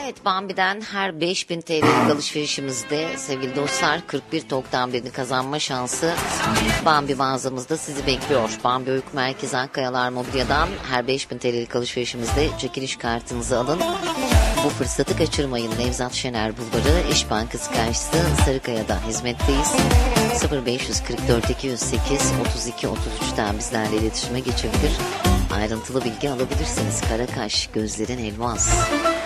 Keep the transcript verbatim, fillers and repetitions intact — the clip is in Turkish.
Evet, Bambi'den her beş bin T L'lik alışverişimizde sevgili dostlar kırk bir toktan birini kazanma şansı Bambi mağazamızda sizi bekliyor. Bambi Öykü Merkezi Akkayalar Mobilya'dan her beş bin T L'lik alışverişimizde çekiliş kartınızı alın. Bu fırsatı kaçırmayın. Nevzat Şener Bulvarı, İş Bankası karşısı, Sarıkaya'da hizmetteyiz. sıfır beş kırk dört iki yüz sekiz otuz iki otuz üçten bizlerle iletişime geçebilir. Ayrıntılı bilgi alabilirsiniz. Karakaş, gözlerin elmas.